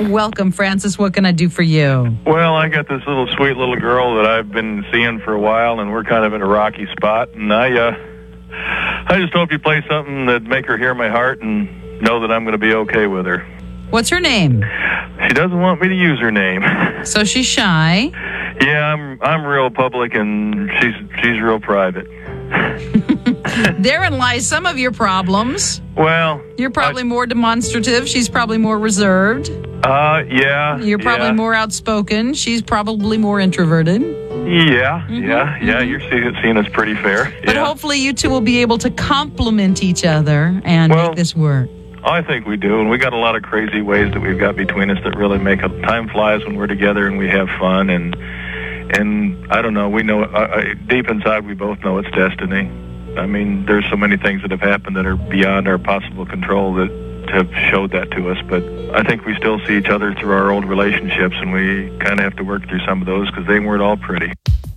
Welcome, Francis. What can I do for you? Well, I got this sweet little girl that I've been seeing for a while, and we're kind of in a rocky spot. And I just hope you play something that'd make her hear my heart and know that I'm going to be okay with her. What's her name? She doesn't want me to use her name. So she's shy. Yeah, I'm real public, and she's real private. Therein lies some of your problems. Well, You're probably more demonstrative. She's probably more reserved. Yeah. You're probably more outspoken. She's probably more introverted. Yeah, You're seeing us pretty fair. But hopefully you two will be able to complement each other and make this work. I think we do, and we got a lot of crazy ways that we've got between us that really make time flies when we're together and we have fun. And I don't know, we know deep inside we both know it's destiny. I mean, there's so many things that have happened that are beyond our possible control that have showed that to us. But I think we still see each other through our old relationships, and we kind of have to work through some of those because they weren't all pretty.